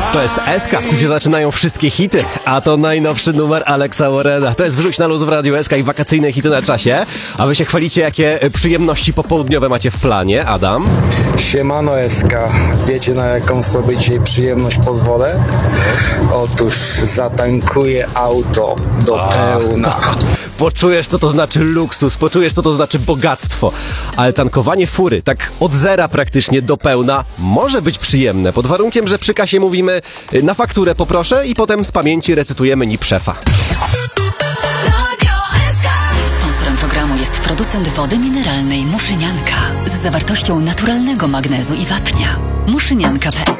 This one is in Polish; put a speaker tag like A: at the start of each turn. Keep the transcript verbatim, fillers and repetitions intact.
A: To jest S K, tu się zaczynają wszystkie hity, a to najnowszy numer Alexa Warrena. To jest Wrzuć na luz w Radiu S K i wakacyjne hity na czasie. A wy się chwalicie, jakie przyjemności popołudniowe macie w planie, Adam?
B: Siemano S K, wiecie na jaką sobie dzisiaj przyjemność pozwolę? Otóż zatankuję auto do pełna.
A: Poczujesz, co to znaczy luksus, poczujesz, co to znaczy bogactwo. Ale tankowanie fury, tak od zera praktycznie do pełna, może być przyjemne, pod warunkiem, że przy kasie mówimy na fakturę poproszę i potem z pamięci recytujemy N I P szefa.
C: Sponsorem programu jest producent wody mineralnej Muszynianka z zawartością naturalnego magnezu i wapnia. muszynianka kropka p l